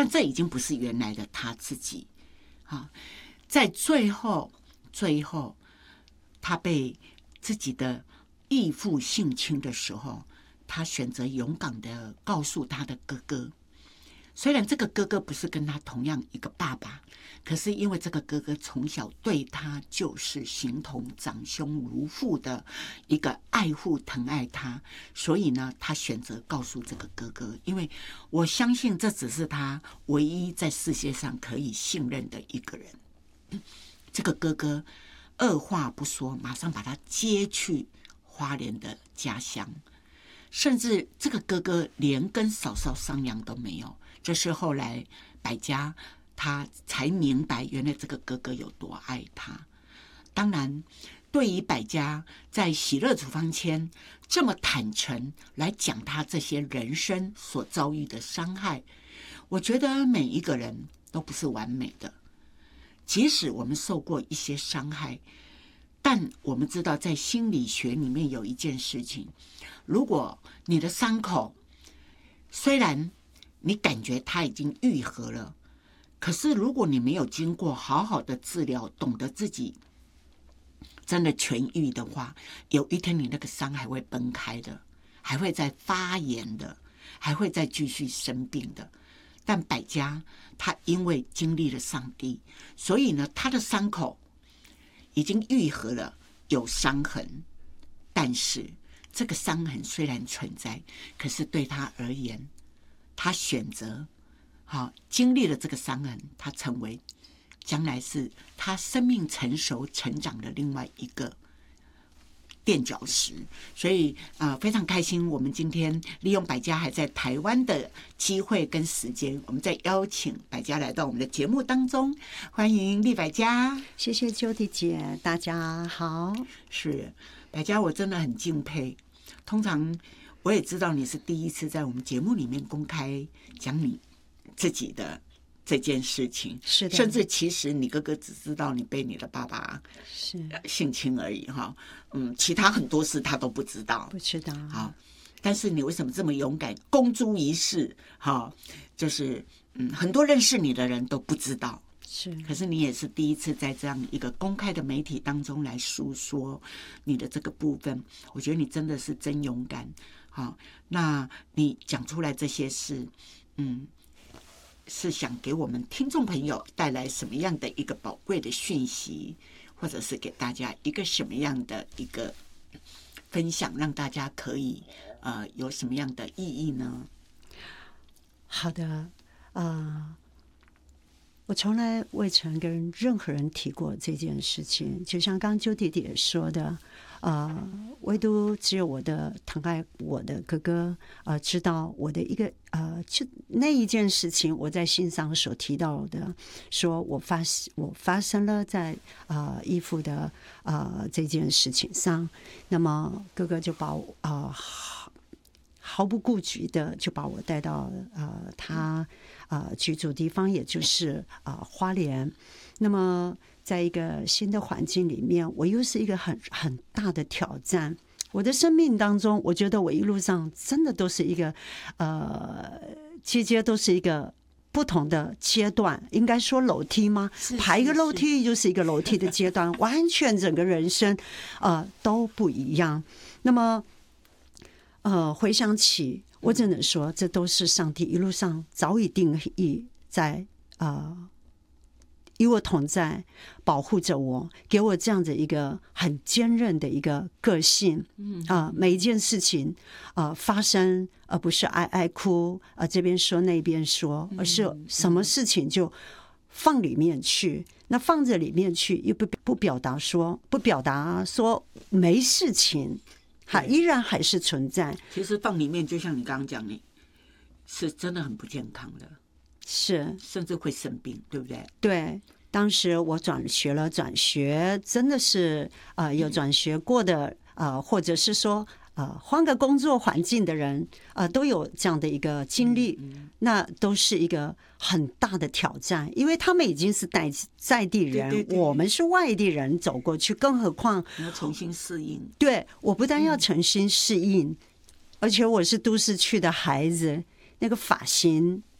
但这已经不是原来的他自己啊。在最后，他被自己的义父性侵的时候，他选择勇敢的告诉他的哥哥。虽然这个哥哥不是跟他同样一个爸爸，可是因为这个哥哥从小对他就是形同长兄如父的一个爱护疼爱他，所以呢，他选择告诉这个哥哥，因为我相信这只是他唯一在世界上可以信任的一个人。这个哥哥二话不说，马上把他接去花莲的家乡，甚至这个哥哥连跟嫂嫂商量都没有。这是后来百家他才明白，原来这个哥哥有多爱他。当然，对于百家在喜乐处方签这么坦诚来讲他这些人生所遭遇的伤害，我觉得每一个人都不是完美的。即使我们受过一些伤害，但我们知道在心理学里面有一件事情，如果你的伤口虽然你感觉它已经愈合了，可是如果你没有经过好好的治疗，懂得自己真的痊愈的话，有一天你那个伤还会崩开的，还会再发炎的，还会再继续生病的。但百家他因为经历了上帝，所以呢，他的伤口已经愈合了，有伤痕，但是这个伤痕虽然存在，可是对他而言，他选择经历了这个伤痕，他成为将来是他生命成熟成长的另外一个垫脚石。所以非常开心，我们今天利用百家还在台湾的机会跟时间，我们再邀请百家来到我们的节目当中。欢迎丽百家。 谢谢Jody姐，大家好。 是百家，我真的很敬佩。通常我也知道你是第一次在我们节目里面公开讲你自己的这件事情， 是的， 甚至其实你哥哥只知道你被你的爸爸性侵而已哈，其他很多事他都不知道，好，但是你为什么这么勇敢公诸于世？哈，就是很多认识你的人都不知道。 是， 可是你也是第一次在这样一个公开的媒体当中来诉说你的这个部分，我觉得你真的是真勇敢。好，那你讲出来这些事，是想给我们听众朋友带来什么样的一个宝贵的讯息，或者是给大家一个什么样的一个分享，让大家可以有什么样的意义呢？ 好的，我从来未曾跟任何人提过这件事情，就像刚刚Jody弟弟说的，唯独只有我的疼爱我的哥哥知道我的一个就那一件事情，我在信上所提到的，说我发生了在义父的这件事情上，那么哥哥就把我毫不顾忌的就把我带到他居住地方，也就是花莲。那么在一个新的环境里面，我又是一个很大的挑战。我的生命当中，我觉得我一路上真的都是一个阶都是一个不同的阶段，应该说楼梯吗？爬一个楼梯就是一个楼梯的阶段，完全整个人生都不一样。那么回想起，我只能说，这都是上帝一路上早已定义在与我同在，保护着我，给我这样的一个很坚韧的一个个性。每一件事情发生，而不是哀哭这边说那边说，而是什么事情就放里面去。那放着里面去，又不表达说没事情。依然还是存在。 其实放里面，就像你刚刚讲，你是真的很不健康的， 是甚至会生病，对不对？ 对，当时我转学真的是有转学过的或者是说换个工作环境的人都有这样的一个经历，那都是一个很大的挑战，因为他们已经是在地人，对，我们是外地人走过去，更何况你要重新适应。 对，我不但要重新适应，而且我是都市区的孩子，那个发型